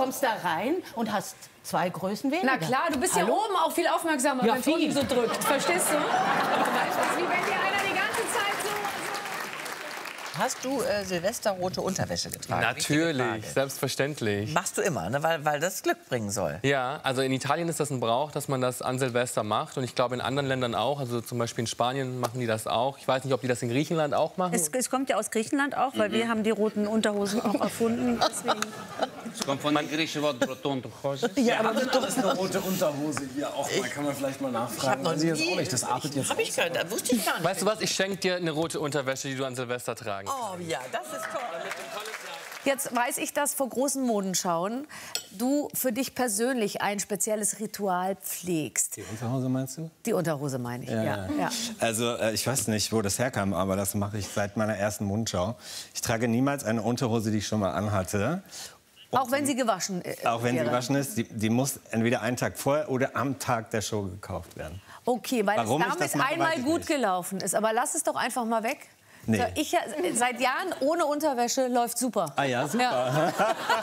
kommst da rein und hast 2 Größen weniger. Na klar, du bist ja oben auch viel aufmerksamer, ja, wenn es unten so drückt. Verstehst du? Das ist wie wenn dir einer die ganze Zeit so... Hast du silvesterrote Unterwäsche getragen? Natürlich, selbstverständlich. Machst du immer, ne? weil das Glück bringen soll. Ja, also in Italien ist das ein Brauch, dass man das an Silvester macht. Und ich glaube, in anderen Ländern auch. Also zum Beispiel in Spanien machen die das auch. Ich weiß nicht, ob die das in Griechenland auch machen. Es kommt ja aus Griechenland auch, weil wir haben die roten Unterhosen auch erfunden. Deswegen. Es kommt von dem griechischen Wort Broton. Ja, aber Das ist eine rote Unterhose hier auch. Kann man vielleicht mal nachfragen. Ich habe noch nie... Das artet jetzt Hab ich gehört, das wusste ich gar nicht. Weißt du was, ich schenke dir eine rote Unterwäsche, die du an Silvester tragen kannst. Oh ja, das ist toll. Jetzt weiß ich, dass vor großen Modenschauen du für dich persönlich ein spezielles Ritual pflegst. Die Unterhose meinst du? Die Unterhose meine ich, ja. Also ich weiß nicht, wo das herkam, aber das mache ich seit meiner ersten Mundschau. Ich trage niemals eine Unterhose, die ich schon mal anhatte. Auch wenn sie gewaschen ist? Auch wenn sie gewaschen ist, die muss entweder einen Tag vorher oder am Tag der Show gekauft werden. Okay, weil Warum es ich das damit mache, einmal weiß ich gut nicht. gelaufen ist. Aber lass es doch einfach mal weg. Nee. So, ich seit Jahren ohne Unterwäsche läuft super. Ah ja, super. Ja.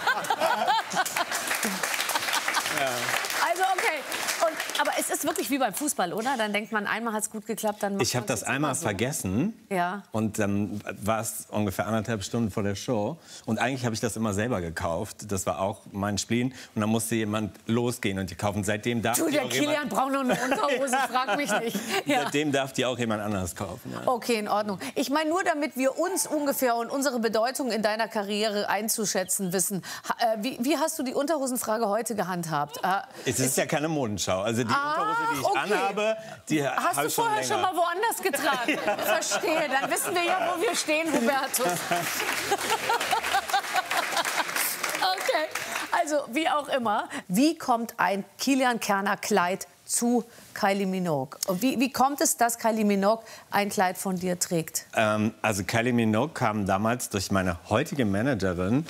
Also okay. Aber es ist wirklich wie beim Fußball, oder? Dann denkt man, einmal hat es gut geklappt, dann macht Ich habe das einmal vergessen. Ja. Und dann war es ungefähr 1,5 Stunden vor der Show. Und eigentlich habe ich das immer selber gekauft. Das war auch mein Spleen. Und dann musste jemand losgehen und die kaufen. Seitdem darf Du, der Kilian braucht noch eine Unterhose, frag mich nicht. Ja. Seitdem darf die auch jemand anders kaufen. Ja. Okay, in Ordnung. Ich meine, nur damit wir uns ungefähr und unsere Bedeutung in deiner Karriere einzuschätzen wissen. Wie hast du die Unterhosenfrage heute gehandhabt? Es ist ja keine Modenschau. Also die Unterhose, die ich anhabe, die hast du vorher schon mal woanders getragen? Ja. Verstehe, dann wissen wir ja, wo wir stehen, Hubertus. Okay, also wie auch immer, wie kommt ein Kilian Kerner Kleid zu Kylie Minogue? Und wie kommt es, dass Kylie Minogue ein Kleid von dir trägt? Also Kylie Minogue kam damals durch meine heutige Managerin,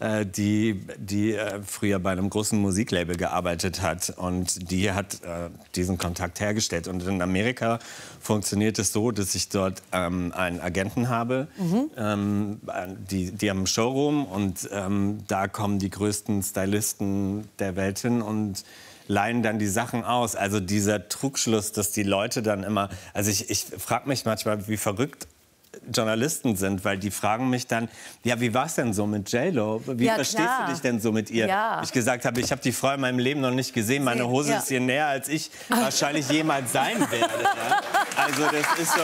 die früher bei einem großen Musiklabel gearbeitet hat. Und die hat diesen Kontakt hergestellt. Und in Amerika funktioniert es so, dass ich dort einen Agenten habe. Die haben einen Showroom und da kommen die größten Stylisten der Welt hin und leihen dann die Sachen aus. Also dieser Trugschluss, dass die Leute dann immer... Also ich frage mich manchmal, wie verrückt Journalisten sind, weil die fragen mich dann, ja, wie war es denn so mit J-Lo? Wie verstehst du dich denn so mit ihr? Ja. Ich gesagt habe, ich habe die Frau in meinem Leben noch nicht gesehen. Meine Hose ist ihr näher, als ich wahrscheinlich jemals sein werde. Ja? Also das ist so...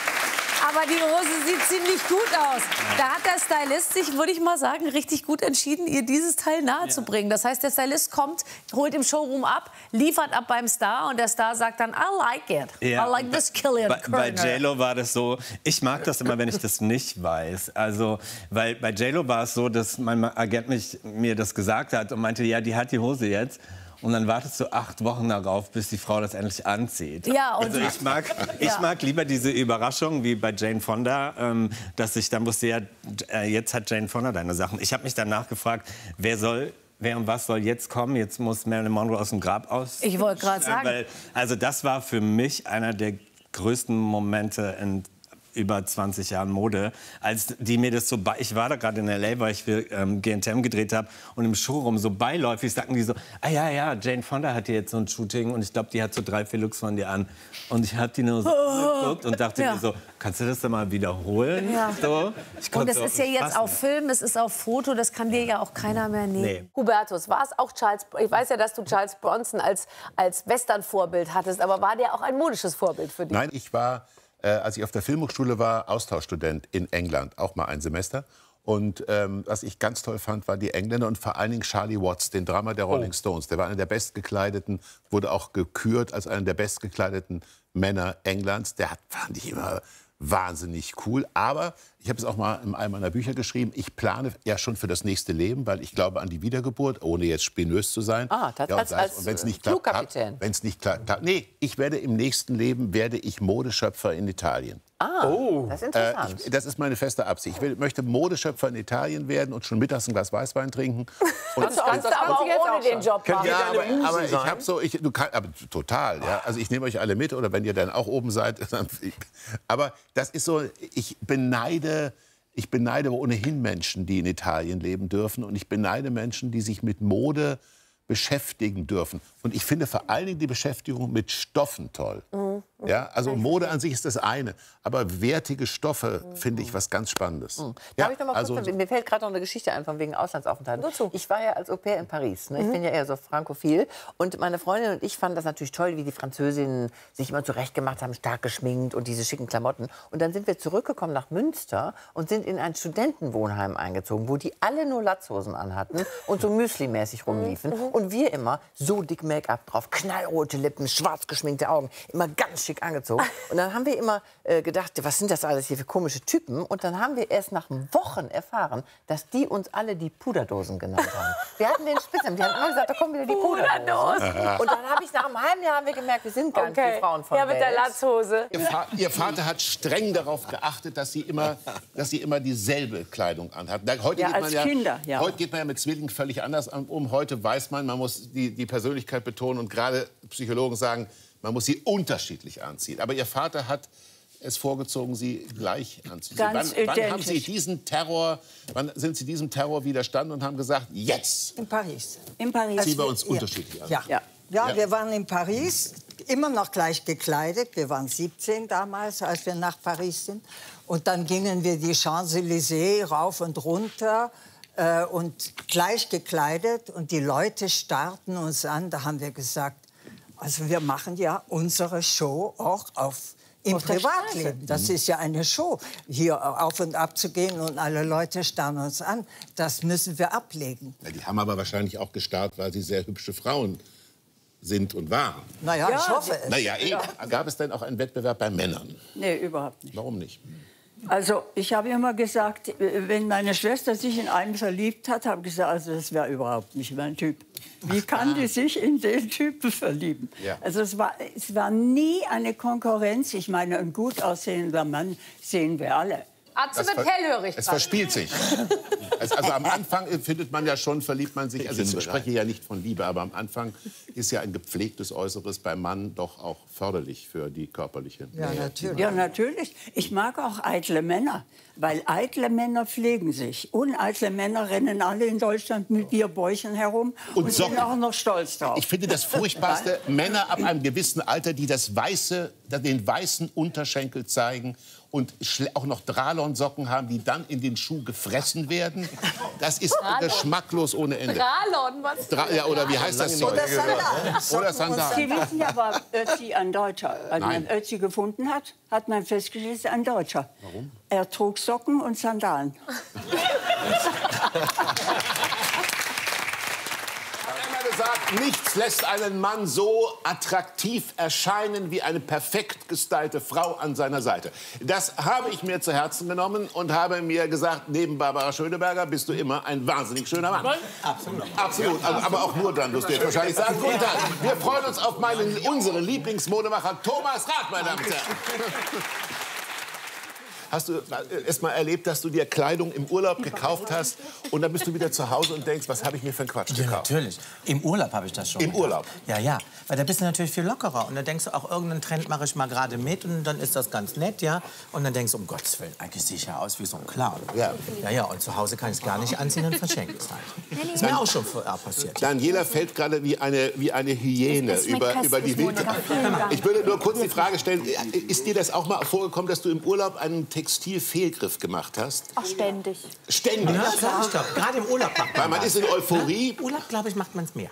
Aber die Hose sieht ziemlich gut aus. Da hat der Stylist sich, würde ich mal sagen, richtig gut entschieden, ihr dieses Teil nahezubringen. Das heißt, der Stylist kommt, holt im Showroom ab, liefert ab beim Star und der Star sagt dann, I like it. Ja, I like this Kilian bei Kerner. J-Lo war das so, ich mag das immer, wenn ich das nicht weiß. Also, weil bei J-Lo war es so, dass mein Agent mir das gesagt hat und meinte, ja, die hat die Hose jetzt. Und dann wartest du 8 Wochen darauf, bis die Frau das endlich anzieht. Ja, und also ich mag lieber diese Überraschung wie bei Jane Fonda, dass ich dann wusste, ja, jetzt hat Jane Fonda deine Sachen. Ich habe mich danach gefragt, wer und was soll jetzt kommen? Jetzt muss Marilyn Monroe aus dem Grab aus. Ich wollte gerade sagen. Also das war für mich einer der größten Momente in über 20 Jahren Mode, als die mir das so ich war da gerade in L.A., weil ich für GNTM gedreht habe und im Showroom so beiläufig sagten die so, ah ja, Jane Fonda hat hier jetzt so ein Shooting und ich glaube, die hat so 3, 4 Looks von dir an. Und ich habe die nur so geguckt und dachte mir so, kannst du das denn mal wiederholen? Ja. So. Und es ist ja jetzt auf Film, es ist auf Foto, das kann dir ja auch keiner mehr nehmen. Nee. Hubertus, war es auch ich weiß ja, dass du Charles Bronson als Western-Vorbild hattest, aber war der auch ein modisches Vorbild für dich? Nein, ich war, als ich auf der Filmhochschule war, Austauschstudent in England, auch mal ein Semester. Und was ich ganz toll fand, waren die Engländer und vor allen Dingen Charlie Watts, den Drummer der Rolling Stones. Der war einer der bestgekleideten, wurde auch gekürt als einer der bestgekleideten Männer Englands. Fand ich immer wahnsinnig cool. Aber ich habe es auch mal in einem meiner Bücher geschrieben, ich plane ja schon für das nächste Leben, weil ich glaube an die Wiedergeburt, ohne jetzt spinös zu sein. Ah, das als Flugkapitän. Wenn es nicht klappt, nee, ich werde im nächsten Leben Modeschöpfer in Italien. Ah, das ist interessant. Das ist meine feste Absicht. Ich möchte Modeschöpfer in Italien werden und schon mittags ein Glas Weißwein trinken. Kannst du aber auch ohne den Job machen. Ja, aber ich habe so, aber total, ja. Also ich nehme euch alle mit oder wenn ihr dann auch oben seid. Aber das ist so, ich beneide Ich beneide aber ohnehin Menschen, die in Italien leben dürfen. Und ich beneide Menschen, die sich mit Mode beschäftigen dürfen. Und ich finde vor allen Dingen die Beschäftigung mit Stoffen toll. Ja, also Mode an sich ist das eine, aber wertige Stoffe finde ich was ganz Spannendes. Darf ich noch mal kurz, mir fällt gerade noch eine Geschichte ein, von wegen Auslandsaufenthalten. Ich war ja als Au-pair in Paris. Ne? Ich bin ja eher so frankophil. Und meine Freundin und ich fanden das natürlich toll, wie die Französinnen sich immer zurechtgemacht haben, stark geschminkt und diese schicken Klamotten. Und dann sind wir zurückgekommen nach Münster und sind in ein Studentenwohnheim eingezogen, wo die alle nur Latzhosen anhatten und so Müsli-mäßig rumliefen. Und wir immer so dick Make-up drauf, knallrote Lippen, schwarz geschminkte Augen, immer ganz schick angezogen. Und dann haben wir immer gedacht, was sind das alles hier für komische Typen? Und dann haben wir erst nach Wochen erfahren, dass die uns alle die Puderdosen genannt haben. Wir hatten den Spitznamen, die haben immer gesagt, da kommen wieder die Puderdosen. Und dann habe ich nach einem halben Jahr haben wir gemerkt, wir sind gar nicht die Frauen von Welt. Ja, mit der Latzhose. Ihr Vater hat streng darauf geachtet, dass sie immer dieselbe Kleidung anhatten. Heute geht man ja mit Zwillingen völlig anders um. Heute weiß man muss die Persönlichkeit betonen und gerade Psychologen sagen, man muss sie unterschiedlich anziehen. Aber Ihr Vater hat es vorgezogen, sie gleich anzuziehen. Wann haben Sie wann sind Sie diesem Terror widerstanden und haben gesagt, jetzt? In Paris. Ziehen wir uns unterschiedlich an. Ja, wir waren in Paris, immer noch gleich gekleidet. Wir waren 17 damals, als wir nach Paris sind. Und dann gingen wir die Champs-Élysées rauf und runter. Und gleich gekleidet. Und die Leute starrten uns an. Da haben wir gesagt, also wir machen ja unsere Show auch im Privatleben. Das ist ja eine Show, hier auf und ab zu gehen und alle Leute starren uns an. Das müssen wir ablegen. Ja, die haben aber wahrscheinlich auch gestarrt, weil sie sehr hübsche Frauen sind und waren. Naja, ich hoffe es. Naja, gab es denn auch einen Wettbewerb bei Männern? Nee, überhaupt nicht. Warum nicht? Also ich habe immer gesagt, wenn meine Schwester sich in einen verliebt hat, habe ich gesagt, also das wäre überhaupt nicht mein Typ. Wie kann die sich in den Typen verlieben? Ja. Also es war nie eine Konkurrenz. Ich meine, ein gut aussehender Mann sehen wir alle. Atze wird hellhörig. Es verspielt sich. Also am Anfang findet man ja schon, verliebt man sich. Also ich spreche ja nicht von Liebe, aber am Anfang ist ja ein gepflegtes Äußeres beim Mann doch auch förderlich für die körperliche Nähe. Ja, natürlich. Ja, natürlich. Ich mag auch eitle Männer, weil eitle Männer pflegen sich. Uneitle Männer rennen alle in Deutschland mit Bierbäuchen herum und sind auch noch stolz drauf. Ich finde das Furchtbarste, Männer ab einem gewissen Alter, die den weißen Unterschenkel zeigen und auch noch Dralon-Socken haben, die dann in den Schuh gefressen werden. Das ist geschmacklos ohne Ende. Dralon, was? Ja, oder wie heißt das Zeug? Oder Sandalen. Sie wissen ja, war Ötzi ein Deutscher. Als man Ötzi gefunden hat, hat man festgestellt, er ist ein Deutscher. Warum? Er trug Socken und Sandalen. Sagt, nichts lässt einen Mann so attraktiv erscheinen wie eine perfekt gestylte Frau an seiner Seite. Das habe ich mir zu Herzen genommen und habe mir gesagt, neben Barbara Schöneberger bist du immer ein wahnsinnig schöner Mann. Absolut. Absolut. Also, aber auch nur dann, wirst du jetzt wahrscheinlich sagen. Guten Tag. Wir freuen uns auf unseren Lieblingsmodemacher Thomas Rath, meine Damen und Herren. Hast du erst mal erlebt, dass du dir Kleidung im Urlaub gekauft hast und dann bist du wieder zu Hause und denkst, was habe ich mir für einen Quatsch gekauft? Ja, natürlich. Im Urlaub habe ich das schon. Im Urlaub? Ja, ja. Weil da bist du natürlich viel lockerer. Und dann denkst du, auch irgendeinen Trend mache ich mal gerade mit und dann ist das ganz nett, ja. Und dann denkst du, um Gottes Willen, eigentlich sehe ich ja aus wie so ein Clown. Ja. Ja, ja. Und zu Hause kann ich es gar nicht anziehen und verschenke es halt. Ist mir auch schon passiert. Daniela fällt gerade wie eine Hyäne über die Winter. Ich würde nur kurz die Frage stellen, ist dir das auch mal vorgekommen, dass du im Urlaub einen Textilfehlgriff gemacht hast? Ach, ständig. Ständig? Ja, klar, ich glaube, gerade im Urlaub macht man Weil man ist in Euphorie. Im Urlaub, glaube ich, macht man es mehr.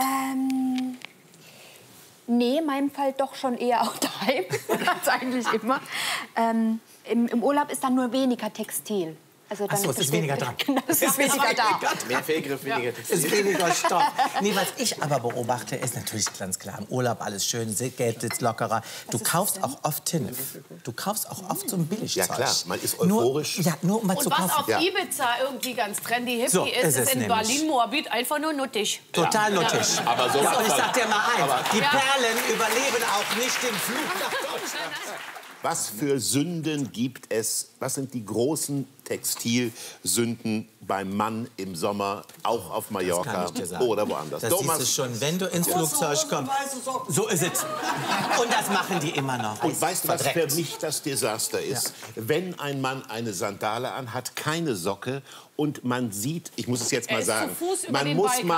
Nee, in meinem Fall doch schon eher auch daheim, als eigentlich immer. Im Urlaub ist dann nur weniger Textil. Also dann Ach so, es ist weniger dran. Genau, es ist weniger da. Mehr Fehlgriff, weniger Textil. Es ist weniger Stoff. Nee, was ich aber beobachte, ist natürlich ganz klar, im Urlaub alles schön, Geld sitzt lockerer. Du kaufst auch oft Tinnef. Du kaufst auch oft so ein Billigzeug. Ja klar, man ist euphorisch. Nur um mal zu kaufen. Und was auf Ibiza irgendwie ganz trendy hippie So ist in Berlin Moabit einfach nur nuttig. Total nuttig. Aber so und ich sag dir mal eins, die Perlen überleben auch nicht den Flug nach Deutschland. Was für Sünden gibt es? Was sind die großen Textilsünden beim Mann im Sommer, auch auf Mallorca oder woanders? Das siehst du schon, wenn du ins Flugzeug kommst. So ist es. Und das machen die immer noch. Und weißt du, was für mich das Desaster ist? Wenn ein Mann eine Sandale anhat, keine Socke und man sieht, ich muss es jetzt mal sagen, man muss mal